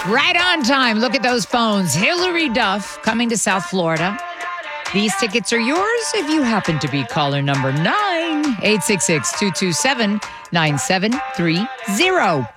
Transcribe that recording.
Right on time. Look at those phones. Hillary Duff coming to South Florida. These tickets are yours if you happen to be caller number 9, 866-227-9730.